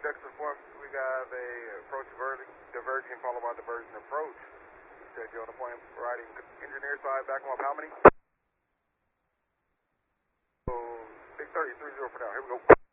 Texas Point, we got a approach diverging followed by divergent approach. Schedule on the point riding engineer side, back them up how many? So 630, 30 for now, here we go.